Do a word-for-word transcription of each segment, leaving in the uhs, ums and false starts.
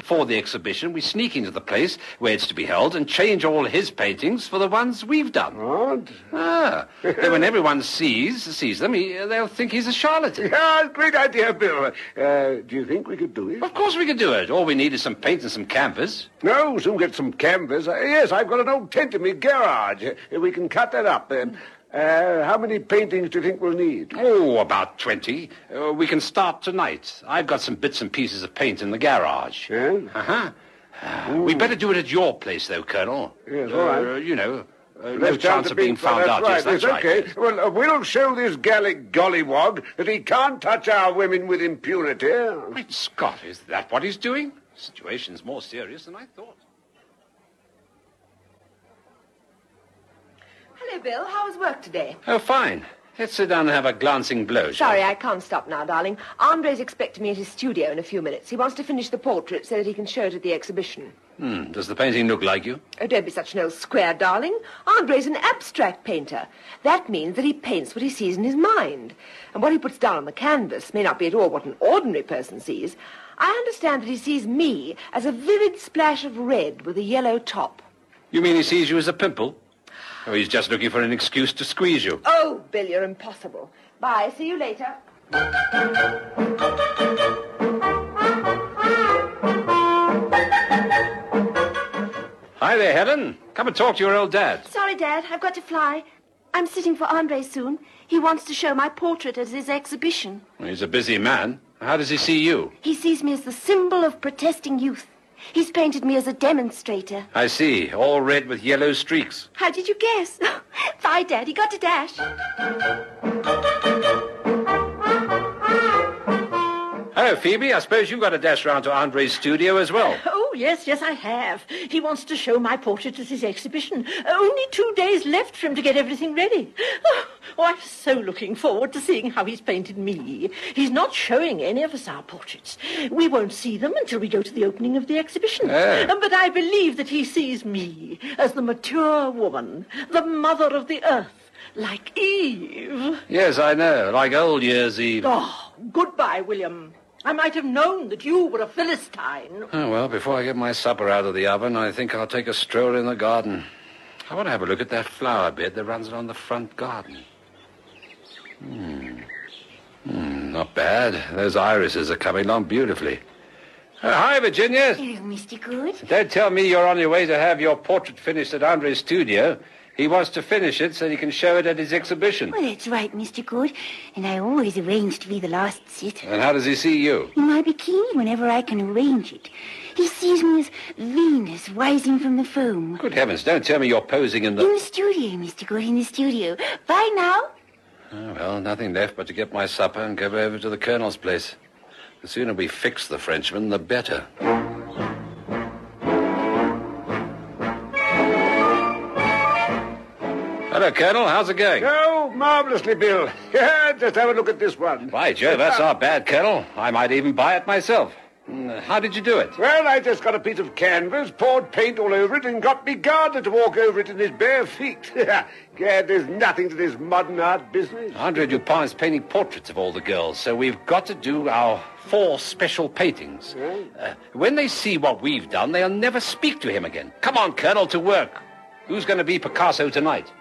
before the exhibition, we sneak into the place where it's to be held and change all his paintings for the ones we've done. What? Ah. Then when everyone sees sees them, he, they'll think he's a charlatan. Yeah, great idea, Bill. Uh, do you think we could do it? Of course we could do it. All we need is some paint and some canvas. No, soon get some canvas. Uh, yes, I've got an old tent in my garage. Uh, we can cut that up. Uh, uh, how many paintings do you think we'll need? Oh, about twenty. Uh, we can start tonight. I've got some bits and pieces of paint in the garage. Yeah? Uh-huh. Uh, we better do it at your place, though, Colonel. Yes, all right. Uh, you know, uh, no Less chance of being found that's out. Right. Yes, that's yes, right. okay. Yes. Well, uh, we'll show this Gallic gollywog that he can't touch our women with impunity. Great Scott, is that what he's doing? The situation's more serious than I thought. Hello, Bill. How was work today? Oh, fine. Let's sit down and have a glancing blow, shall Sorry, we? I can't stop now, darling. Andre's expecting me at his studio in a few minutes. He wants to finish the portrait so that he can show it at the exhibition. Hmm. Does the painting look like you? Oh, don't be such an old square, darling. Andre's an abstract painter. That means that he paints what he sees in his mind. And what he puts down on the canvas may not be at all what an ordinary person sees. I understand that he sees me as a vivid splash of red with a yellow top. You mean he sees you as a pimple? Oh, he's just looking for an excuse to squeeze you. Oh, Bill, you're impossible. Bye. See you later. Hi there, Helen. Come and talk to your old dad. Sorry, Dad, I've got to fly. I'm sitting for Andre soon. He wants to show my portrait at his exhibition. Well, he's a busy man. How does he see you? He sees me as the symbol of protesting youth. He's painted me as a demonstrator. I see. All red with yellow streaks. How did you guess? Bye, Daddy. Got to dash. Oh, Phoebe, I suppose you've got to dash round to Andre's studio as well. Oh, yes, yes, I have. He wants to show my portrait at his exhibition. Only two days left for him to get everything ready. Oh, oh, I'm so looking forward to seeing how he's painted me. He's not showing any of us our portraits. We won't see them until we go to the opening of the exhibition. Oh. Um, but I believe that he sees me as the mature woman, the mother of the earth, like Eve. Yes, I know. Like old years Eve. Oh, goodbye, William. I might have known that you were a Philistine. Oh, well, before I get my supper out of the oven, I think I'll take a stroll in the garden. I want to have a look at that flower bed that runs along the front garden. Hmm. Hmm, not bad. Those irises are coming along beautifully. Uh, hi, Virginia. Hello, Mister Good. Don't tell me you're on your way to have your portrait finished at Andre's studio. He wants to finish it so he can show it at his exhibition. Well, that's right, Mister Good. And I always arrange to be the last sit. And how does he see you? In my bikini, whenever I can arrange it. He sees me as Venus rising from the foam. Good heavens, don't tell me you're posing in the... In the studio, Mister Good, in the studio. Bye now. Oh, well, nothing left but to get my supper and go over to the Colonel's place. The sooner we fix the Frenchman, the better. Hello, Colonel. How's it going? Oh, marvelously, Bill. Yeah, just have a look at this one. By Jove, that's not bad, Colonel. I might even buy it myself. Mm, How did you do it? Well, I just got a piece of canvas, poured paint all over it, and got me gardener to walk over it in his bare feet. Gad, there's nothing to this modern art business. Andre Dupin is painting portraits of all the girls, so we've got to do our four special paintings. Uh, when they see what we've done, they'll never speak to him again. Come on, Colonel, to work. Who's going to be Picasso tonight?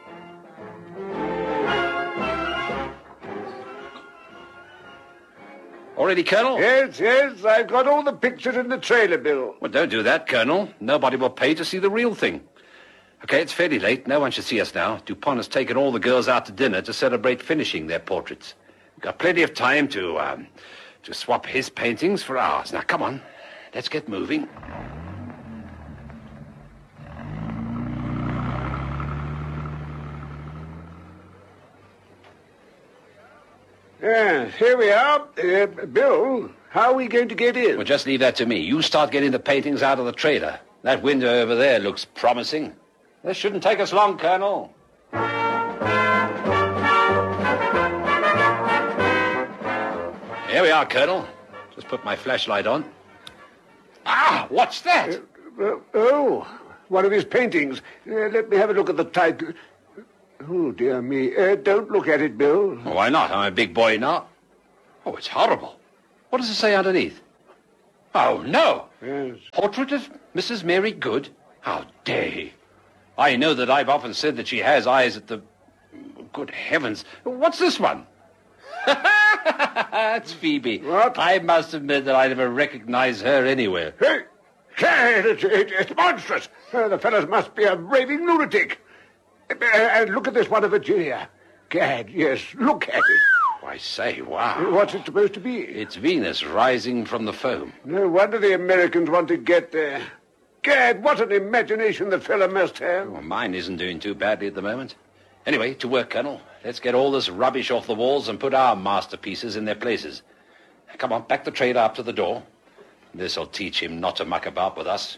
All ready, Colonel? Yes, yes, I've got all the pictures in the trailer, Bill. Well, don't do that, Colonel. Nobody will pay to see the real thing. Okay, it's fairly late. No one should see us now. Dupont has taken all the girls out to dinner to celebrate finishing their portraits. We've got plenty of time to, um, to swap his paintings for ours. Now, come on. Let's get moving. Yeah, here we are. Uh, Bill, how are we going to get in? Well, just leave that to me. You start getting the paintings out of the trailer. That window over there looks promising. This shouldn't take us long, Colonel. Here we are, Colonel. Just put my flashlight on. Ah, what's that? Uh, uh, oh, one of his paintings. Uh, let me have a look at the title. Oh, dear me. Uh, don't look at it, Bill. Well, why not? I'm a big boy now. Oh, it's horrible. What does it say underneath? Oh, no. Yes. Portrait of Missus Mary Good? How dare he? I know that I've often said that she has eyes at the... Good heavens. What's this one? It's Phoebe. What? I must admit that I never recognise her anywhere. Hey, Gad, it's, it, it's monstrous. Uh, the fellow must be a raving lunatic. Uh, and look at this one of Virginia. Gad, yes, look at it. I say, wow. What's it supposed to be? It's Venus rising from the foam. No wonder the Americans want to get there. Gad, what an imagination the fellow must have. Well, mine isn't doing too badly at the moment. Anyway, to work, Colonel. Let's get all this rubbish off the walls and put our masterpieces in their places. Come on, back the trader up to the door. This'll teach him not to muck about with us.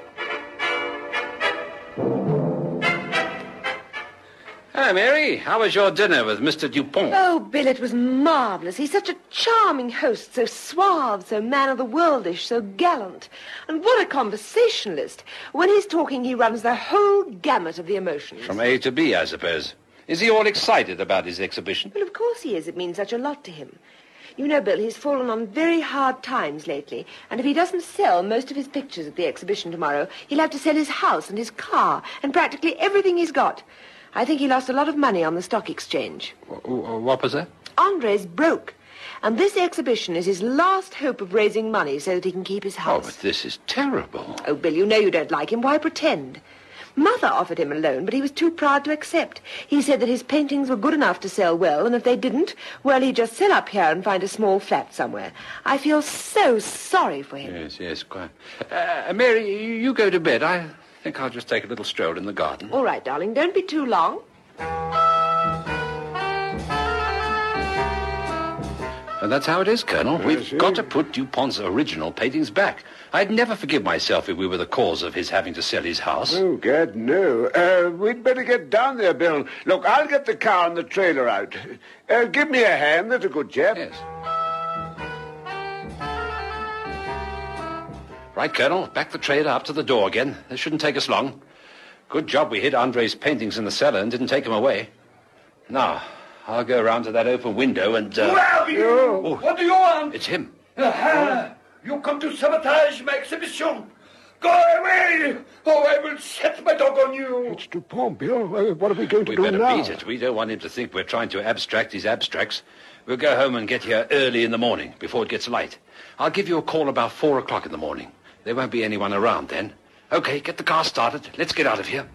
Hello, Mary. How was your dinner with Mister Dupont? Oh, Bill, it was marvellous. He's such a charming host, so suave, so man-of-the-worldish, so gallant. And what a conversationalist. When he's talking, he runs the whole gamut of the emotions. From A to B, I suppose. Is he all excited about his exhibition? Well, of course he is. It means such a lot to him. You know, Bill, he's fallen on very hard times lately, and if he doesn't sell most of his pictures at the exhibition tomorrow, he'll have to sell his house and his car and practically everything he's got. I think he lost a lot of money on the stock exchange. What was that? Andre's broke, and this exhibition is his last hope of raising money so that he can keep his Oh, house. but this is terrible. Oh, Bill, you know you don't like him. Why pretend? Mother offered him a loan, but he was too proud to accept. He said that his paintings were good enough to sell well, and if they didn't, well, he'd just sell up here and find a small flat somewhere. I feel so sorry for him. Yes, yes, quite. Uh, Mary, you go to bed. I think I'll just take a little stroll in the garden. All right, darling, don't be too long. And that's how it is, Colonel. We've yes. got to put Dupont's original paintings back. I'd never forgive myself if we were the cause of his having to sell his house. Oh, Gad, no. Uh, we'd better get down there, Bill. Look, I'll get the car and the trailer out. Uh, give me a hand, that's a good chap. Yes. Right, Colonel. Back the trailer up to the door again. This shouldn't take us long. Good job we hid Andre's paintings in the cellar and didn't take them away. Now, I'll go around to that open window and... Uh... Who are you? Oh. What do you want? It's him. Aha! You come to sabotage my exhibition. Go away, or I will set my dog on you. It's Dupont, Bill. Uh, what are we going to We do better now? beat it. We don't want him to think we're trying to abstract his abstracts. We'll go home and get here early in the morning, before it gets light. I'll give you a call about four o'clock in the morning. There won't be anyone around then. Okay, get the car started. Let's get out of here.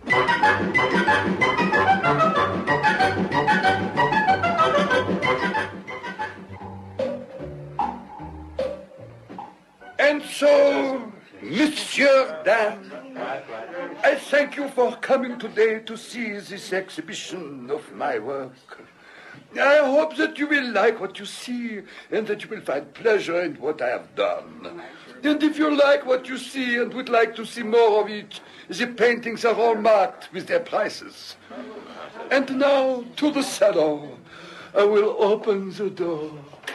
And so, Monsieur Dan, I thank you for coming today to see this exhibition of my work. I hope that you will like what you see and that you will find pleasure in what I have done. And if you like what you see and would like to see more of it, the paintings are all marked with their prices. And now to the salon. I will open the door.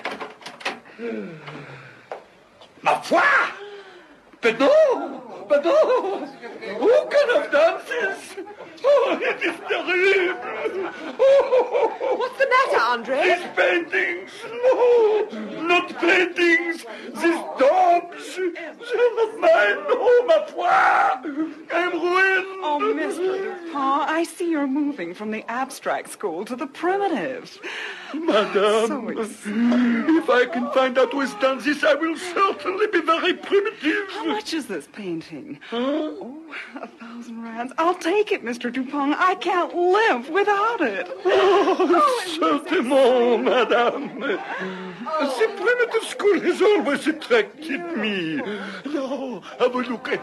Ma foi! But no! But no! Who can have done this? Oh, it is terrible! Oh, What's the matter, Andre? these paintings! No! Not paintings! These daubs! They're not mine! Oh, ma foi! I'm ruined! Oh, Mister Dupont, I see you're moving from the abstract school to the primitives. Madame, So exciting. if I can find out who has done this, I will certainly be very primitive. How much is this painting? Oh, a thousand rands. I'll take it, Mister Dupont. I can't live without it. Oh, certainement, madame. The primitive school has always attracted me. Now, have a look at